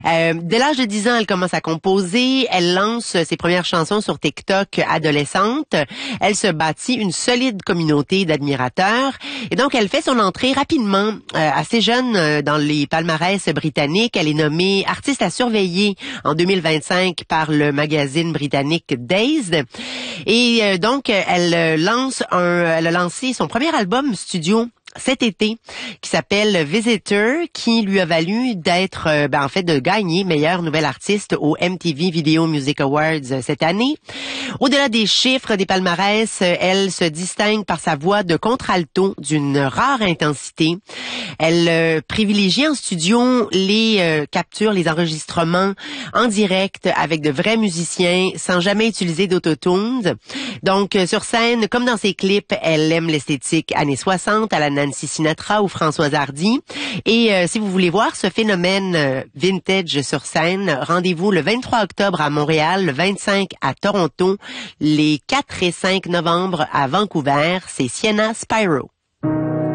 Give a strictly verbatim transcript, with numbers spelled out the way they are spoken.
Euh, dès l'âge de dix ans, elle commence à composer. Elle lance ses premières chansons sur TikTok adolescente. Elle se bâtit une solide communauté d'admirateurs. Et donc, elle fait son entrée rapidement, euh, assez jeune, euh, dans les palmarès britanniques. Elle est nommée artiste à surveiller en deux mille vingt-cinq par le magazine britannique Dazed. Et euh, donc, elle lance un, elle a lancé son premier album studio cet été, qui s'appelle Visitor, qui lui a valu d'être, euh, ben, en fait, de gagner meilleure nouvelle artiste au M T V Video Music Awards euh, cette année. Au-delà des chiffres des palmarès, euh, elle se distingue par sa voix de contralto d'une rare intensité. Elle euh, privilégie en studio les euh, captures, les enregistrements en direct avec de vrais musiciens sans jamais utiliser d'autotunes. Donc, euh, sur scène, comme dans ses clips, elle aime l'esthétique années soixante à la Nancy Sinatra ou Françoise Hardy. Et euh, si vous voulez voir ce phénomène euh, vintage sur scène, rendez-vous le vingt-trois octobre à Montréal, le vingt-cinq à Toronto, les quatre et cinq novembre à Vancouver. C'est Sienna Spyro.